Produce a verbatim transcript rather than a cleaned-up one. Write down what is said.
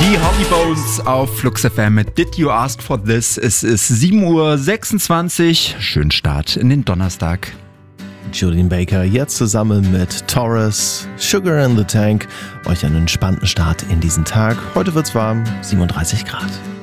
Die Holly Bones auf Flux F M mit Did You Ask For This? Es ist sieben Uhr sechsundzwanzig. Schönen Start in den Donnerstag. Julian Baker jetzt zusammen mit Taurus, Sugar in the Tank. Euch einen entspannten Start in diesen Tag. Heute wird's warm, siebenunddreißig Grad.